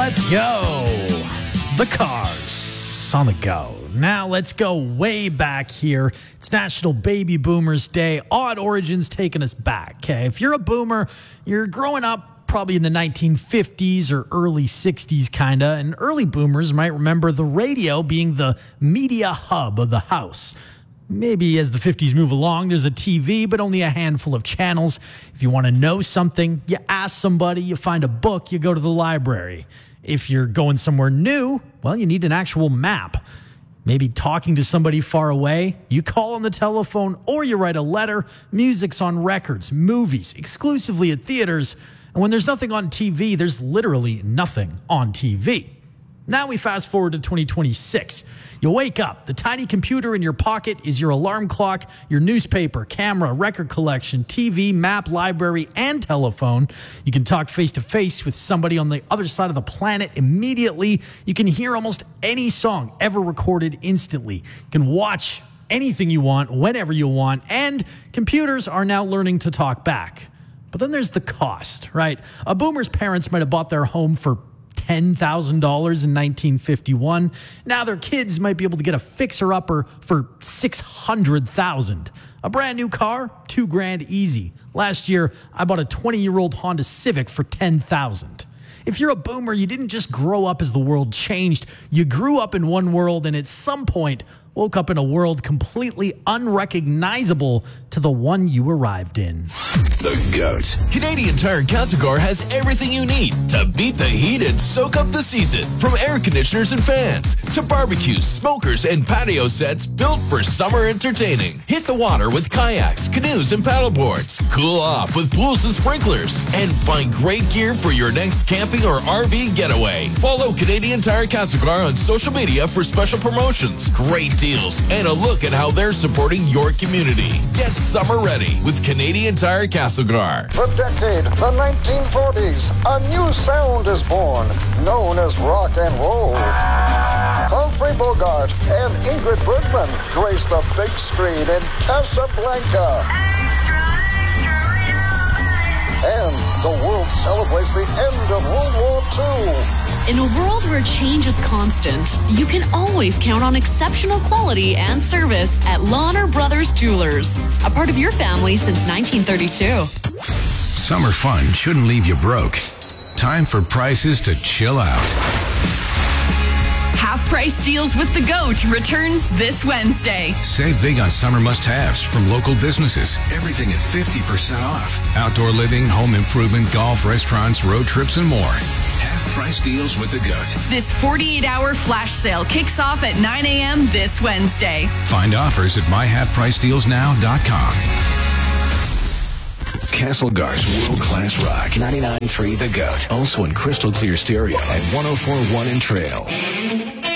Let's go. The Cars on the go. Now let's go way back here. It's National Baby Boomers Day. Odd Origins taking us back. Okay, if you're a boomer, you're growing up probably in the 1950s or early 60s kinda, and early boomers might remember the radio being the media hub of the house. Maybe as the 50s move along, there's a TV, but only a handful of channels. If you want to know something, you ask somebody, you find a book, you go to the library. If you're going somewhere new, well, you need an actual map. Maybe talking to somebody far away, you call on the telephone or you write a letter. Music's on records, movies, exclusively at theaters. And when there's nothing on TV, there's literally nothing on TV. Now we fast forward to 2026. You wake up. The tiny computer in your pocket is your alarm clock, your newspaper, camera, record collection, TV, map, library, and telephone. You can talk face-to-face with somebody on the other side of the planet immediately. You can hear almost any song ever recorded instantly. You can watch anything you want, whenever you want, and computers are now learning to talk back. But then there's the cost, right? A boomer's parents might have bought their home for $10,000 in 1951. Now their kids might be able to get a fixer-upper for $600,000. A brand new car, $2,000 easy. Last year, I bought a 20-year-old Honda Civic for $10,000. If you're a boomer, you didn't just grow up as the world changed. You grew up in one world and at some point woke up in a world completely unrecognizable to the one you arrived in. The GOAT. Canadian Tire Castlegar has everything you need to beat the heat and soak up the season. From air conditioners and fans to barbecues, smokers, and patio sets built for summer entertaining. Hit the water with kayaks, canoes, and paddleboards. Cool off with pools and sprinklers. And find great gear for your next camping or RV getaway. Follow Canadian Tire Castlegar on social media for special promotions, great deals, and a look at how they're supporting your community. Get summer ready with Canadian Tire Castlegar. The decade, the 1940s, a new sound is born, known as rock and roll. Humphrey Bogart and Ingrid Bergman grace the big screen in Casablanca. And the world celebrates the end of World War II. In a world where change is constant, you can always count on exceptional quality and service at Lawner Brothers Jewelers, a part of your family since 1932. Summer fun shouldn't leave you broke. Time for prices to chill out. Half-price deals with the GOAT returns this Wednesday. Save big on summer must-haves from local businesses. Everything at 50% off. Outdoor living, home improvement, golf, restaurants, road trips, and more. Half-price deals with the GOAT. This 48-hour flash sale kicks off at 9 a.m. this Wednesday. Find offers at myhalfpricedealsnow.com. Castlegar's world-class rock. 99.3 The GOAT. Also in crystal clear stereo at 104.1 in Trail.